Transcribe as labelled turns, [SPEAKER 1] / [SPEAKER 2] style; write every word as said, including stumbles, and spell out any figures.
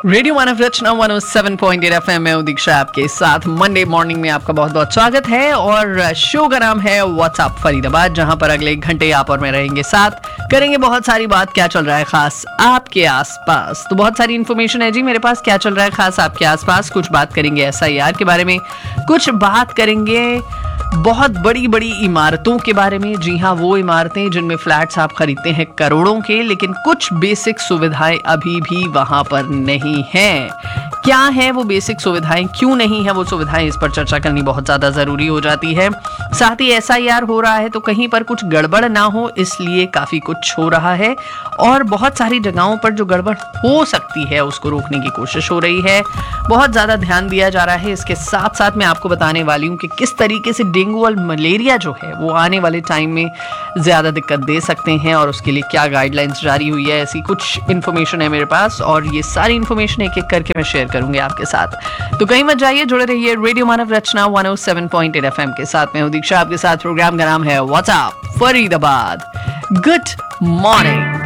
[SPEAKER 1] Radio मानव रचना एक सौ सात पॉइंट आठ एफएम में दीक्षा आपके साथ मंडे मॉर्निंग में आपका बहुत बहुत स्वागत है। और शो का नाम है व्हाट्सएप फरीदाबाद, जहां पर अगले एक घंटे आप और मैं रहेंगे साथ, करेंगे बहुत सारी बात क्या चल रहा है खास आपके आसपास। तो बहुत सारी इन्फॉर्मेशन है जी मेरे पास, क्या चल रहा है खास आपके आसपास। कुछ बात करेंगे एसआईआर के बारे में, कुछ बात करेंगे बहुत बड़ी बड़ी इमारतों के बारे में। जी हाँ, वो इमारतें जिनमें फ्लैट्स आप खरीदते हैं करोड़ों के, लेकिन कुछ बेसिक सुविधाएं अभी भी वहां पर नहीं हैं। क्या है वो बेसिक सुविधाएं, क्यों नहीं है वो सुविधाएं, इस पर चर्चा करनी बहुत ज्यादा जरूरी हो जाती है। साथ ही एसआईआर हो रहा है तो कहीं पर कुछ गड़बड़ ना हो, इसलिए काफी कुछ हो रहा है। और बहुत सारी जगहों पर जो गड़बड़ हो सकती है उसको रोकने की कोशिश हो रही है, बहुत ज्यादा ध्यान दिया जा रहा है। इसके साथ साथ मैं आपको बताने वाली हूँ कि किस तरीके से डेंगू और मलेरिया जो है वो आने वाले टाइम में ज्यादा दिक्कत दे सकते हैं और उसके लिए क्या गाइडलाइंस जारी हुई है। ऐसी कुछ इन्फॉर्मेशन है मेरे पास और ये सारी इन्फॉर्मेशन एक एक करके मैं शेयर करूंगी आपके साथ। तो कहीं मत जाइए, जुड़े रहिए रेडियो मानव रचना एक सौ सात पॉइंट आठ एफएम के साथ। मैं हूं दीक्षा आपके साथ। प्रोग्राम का नाम है व्हाट्सएप फरीदाबाद। Good morning.